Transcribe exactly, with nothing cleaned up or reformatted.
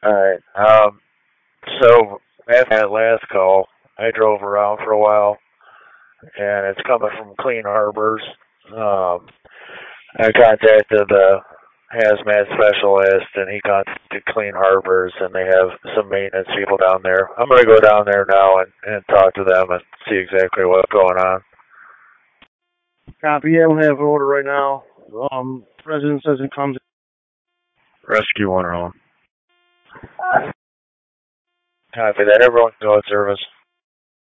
Alright, um, so after that last call, I drove around for a while, and it's coming from Clean Harbors. Um, I contacted the hazmat specialist, and he contacted Clean Harbors, and they have some maintenance people down there. I'm going to go down there now and, and talk to them and see exactly what's going on. Copy. Yeah, we have an order right now. Um, resident says it comes. Rescue one home. Copy that. Everyone go in service.